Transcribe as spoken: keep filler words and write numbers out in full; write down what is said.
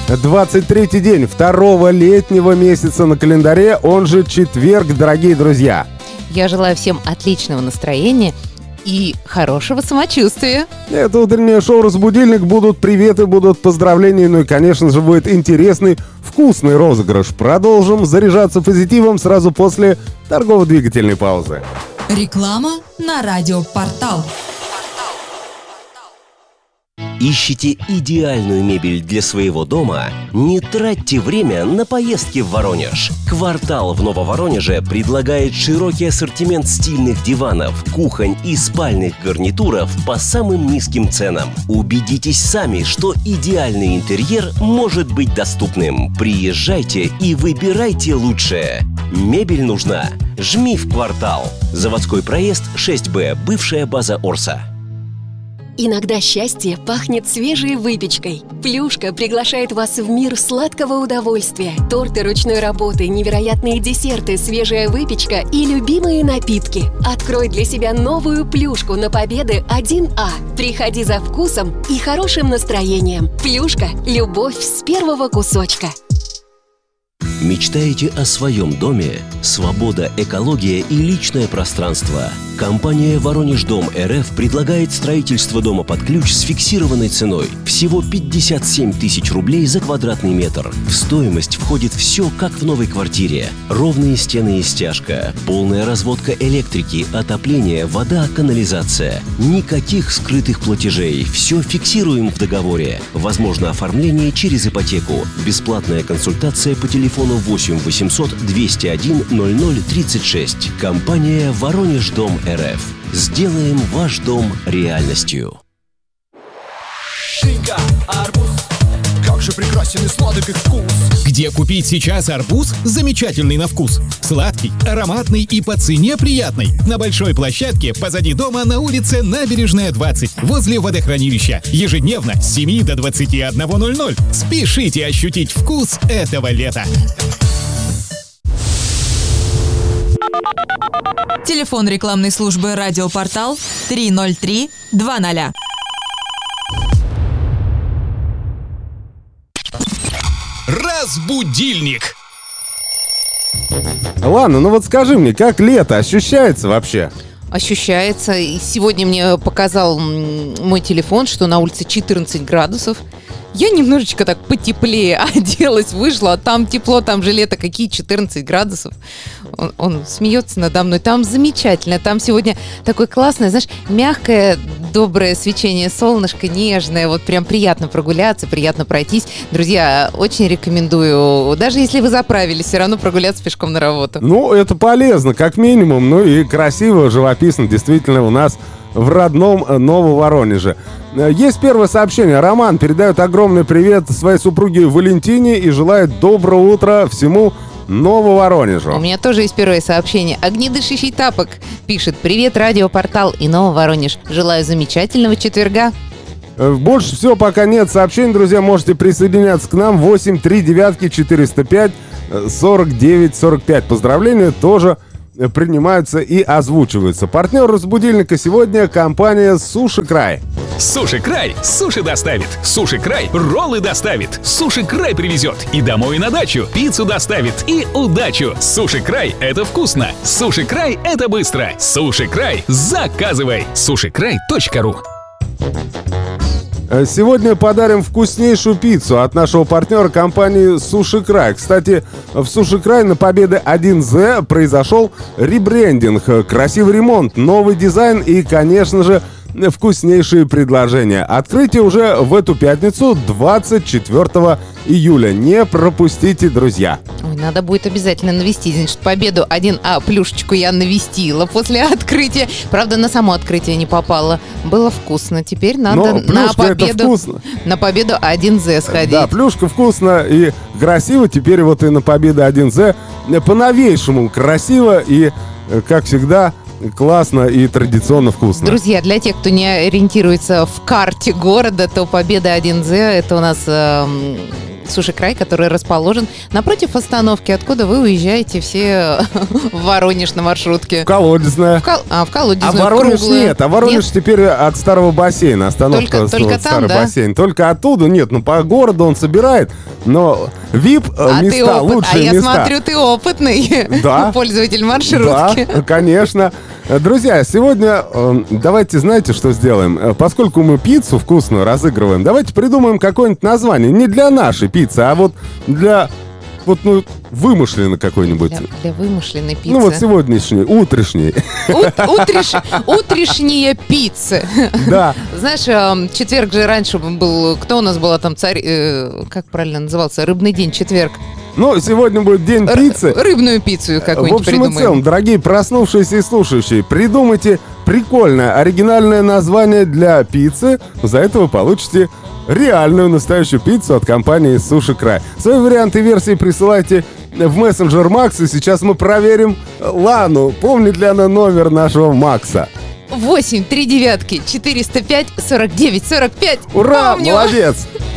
двадцать третий день второго летнего месяца на календаре, он же четверг, дорогие друзья. Я желаю всем отличного настроения и хорошего самочувствия. Это утреннее шоу «Разбудильник». Будут приветы, будут поздравления, ну и, конечно же, будет интересный, вкусный розыгрыш. Продолжим заряжаться позитивом сразу после торгово-двигательной паузы. Реклама на радиопортал. Ищете идеальную мебель для своего дома? Не тратьте время на поездки в Воронеж. «Квартал» в Нововоронеже предлагает широкий ассортимент стильных диванов, кухонь и спальных гарнитуров по самым низким ценам. Убедитесь сами, что идеальный интерьер может быть доступным. Приезжайте и выбирайте лучшее. Мебель нужна? Жми в «Квартал». Заводской проезд шесть Б, бывшая база Орса. Иногда счастье пахнет свежей выпечкой. Плюшка приглашает вас в мир сладкого удовольствия. Торты ручной работы, невероятные десерты, свежая выпечка и любимые напитки. Открой для себя новую плюшку на Победы один А. Приходи за вкусом и хорошим настроением. Плюшка – любовь с первого кусочка. Мечтаете о своем доме? Свобода, экология и личное пространство. Компания «Воронеждом РФ» предлагает строительство дома под ключ с фиксированной ценой. Всего пятьдесят семь тысяч рублей за квадратный метр. В стоимость входит все, как в новой квартире. Ровные стены и стяжка, полная разводка электрики, отопление, вода, канализация. Никаких скрытых платежей. Все фиксируем в договоре. Возможно оформление через ипотеку. Бесплатная консультация по телефону восемь восемьсот двести один ноль ноль тридцать шесть. Компания «Воронеждом РФ». Сделаем ваш дом реальностью. Дынька, арбуз, как же прекрасен и сладок их вкус. Где купить сейчас арбуз, замечательный на вкус? Сладкий, ароматный и по цене приятный. На большой площадке позади дома на улице Набережная, двадцать, возле водохранилища. Ежедневно с семи до двадцати одного ноль ноль. Спешите ощутить вкус этого лета. Телефон рекламной службы «Радиопортал» три ноль три два ноль. Разбудильник. Ладно, ну вот скажи мне, как лето ощущается вообще? Ощущается. И сегодня мне показал мой телефон, что на улице четырнадцать градусов. Я немножечко так потеплее оделась, вышла, а там тепло, там же лето, какие четырнадцать градусов. Он, он смеется надо мной. Там замечательно, там сегодня такое классное, знаешь, мягкое, доброе свечение солнышко, нежное, вот прям приятно прогуляться, приятно пройтись. Друзья, очень рекомендую, даже если вы заправились, все равно прогуляться пешком на работу. Ну, это полезно, как минимум, ну и красиво, живописно, действительно, у нас в родном Нововоронеже. Есть первое сообщение. Роман передает огромный привет своей супруге Валентине и желает доброго утра всему Нововоронежу. У меня тоже есть первое сообщение. Огнедышащий тапок пишет: привет, радиопортал и Нововоронеж. Желаю замечательного четверга. Больше всего пока нет сообщений, друзья. Можете присоединяться к нам. Восемь три девятки четыреста пять сорок девять сорок пять. Поздравления тоже принимаются и озвучиваются. Партнер «Разбудильника» сегодня — компания «Суши Край». Суши Край суши доставит. Суши Край роллы доставит. Суши Край привезет и домой, и на дачу. Пиццу доставит и удачу. Суши Край — это вкусно. Суши Край — это быстро. Суши Край — заказывай. суши край точка ру. Сегодня подарим вкуснейшую пиццу от нашего партнера компании «Суши Край». Кстати, в «Суши Край» на Победы один З произошел ребрендинг, красивый ремонт, новый дизайн и, конечно же, вкуснейшие предложения. Открытие уже в эту пятницу, двадцать четвёртого июля. Не пропустите, друзья. Ой, надо будет обязательно навестить. Значит, Победу один А плюшечку я навестила после открытия. Правда, на само открытие не попала. Было вкусно. Теперь надо на Победу, на Победу один З сходить. Да, плюшка вкусно и красиво. Теперь вот и на Победу один З по-новейшему красиво и, как всегда, классно и традиционно вкусно. Друзья, для тех, кто не ориентируется в карте города, то Победа один З — это у нас э, Суши Край, который расположен напротив остановки, откуда вы уезжаете все в Воронеж на маршрутке. Колодезная. В Кол- А, в А Колодезную, Воронеж круглую. нет, а Воронеж Нет? теперь от старого бассейна, остановка Только- с- только вот там, старый да? бассейн. Только оттуда нет, ну по городу он собирает, но ви ай пи А ты места, опыт- лучшие а я места. смотрю, ты опытный Да. пользователь маршрутки. Да, конечно. Друзья, сегодня э, давайте, знаете, что сделаем? Э, Поскольку мы пиццу вкусную разыгрываем, давайте придумаем какое-нибудь название. Не для нашей пиццы, а вот для вот, ну, вымышленной какой-нибудь. Для, для вымышленной пиццы. Ну вот сегодняшней, утрешней. У- утреш- Утрешние пиццы. Да. Знаешь, эм, четверг же раньше был... Кто у нас была там царь... э, Как правильно назывался? Рыбный день, четверг. Ну, сегодня будет день Р- пиццы. Рыбную пиццу В какую-нибудь общем и придумаем. целом, дорогие проснувшиеся и слушающие, придумайте прикольное, оригинальное название для пиццы. За это вы получите реальную настоящую пиццу от компании Суши Край. Свои варианты версии присылайте в мессенджер Макс, и сейчас мы проверим Лану. Помнит ли она номер нашего Макса? восемь три девятки четыреста пять сорок девять сорок пять. Ура, Помню. молодец!